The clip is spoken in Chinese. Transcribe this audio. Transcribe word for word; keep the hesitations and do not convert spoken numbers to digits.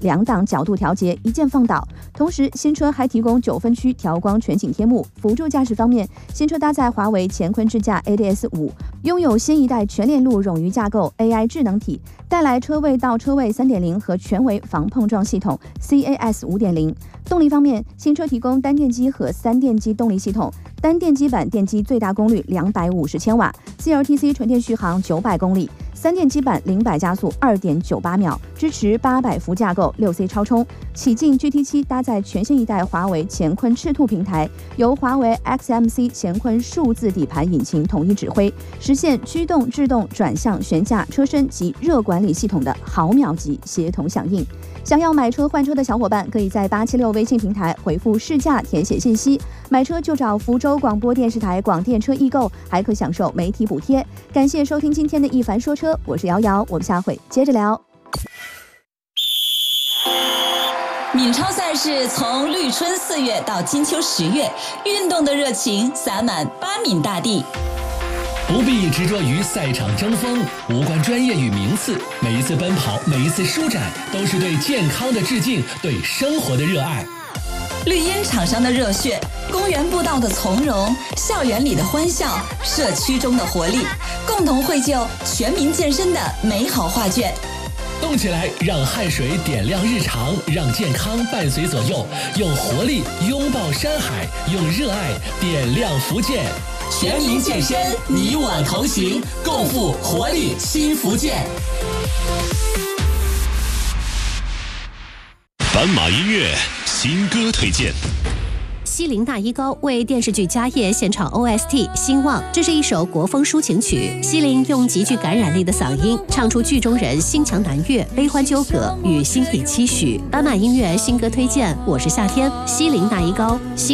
两档角度调节，一键放倒。同时，新车还提供九分区调光全景天幕。辅助驾驶方面，新车搭载华为乾坤智驾 A D S 五，拥有新一代全链路冗余架构 A I 智能体，带来车位到车位 三点零 和全围防碰撞系统 C A S 五点零。动力方面，新车提供单电机和三电机动力系统，单电机版电机最大功率两百五十千瓦 ，C L T C 纯电续航九百公里。三电机版零百加速 二点九八秒，支持八百伏架构 六C 超充。启进 G T 七 搭载全新一代华为乾坤赤兔平台，由华为 X M C 乾坤数字底盘引擎统一指挥，实现驱动、制动、转向、悬架、车身及热管理系统的毫秒级协同响应。想要买车换车的小伙伴，可以在八七六微信平台回复试驾填写信息，买车就找福州广播电视台广电车易购，还可享受媒体补贴。感谢收听今天的一凡说车，我是瑶瑶，我们下回接着聊。 闽超赛事从绿春四月到金秋十月，运动的热情洒满巴闽大地。 不必执着于赛场争锋，无关专业与名次，每一次奔跑，每一次舒展，都是对健康的致敬，对生活的热爱。 绿茵场上的热血，公园步道的从容，校园里的欢笑，社区中的活力，共同绘就全民健身的美好画卷。 动起来，让汗水点亮日常，让健康伴随左右，用活力拥抱山海，用热爱点亮福建。全民健身，你我同行，共赴活力新福建。 斑马音乐新歌推荐。 西林大一高为电视剧《家业》献唱 O S T《兴旺》，这是一首国风抒情曲。西林用极具感染力的嗓音，唱出剧中人心强难越、悲欢纠葛与心底期许。斑马音乐新歌推荐，我是夏天，西林大一高。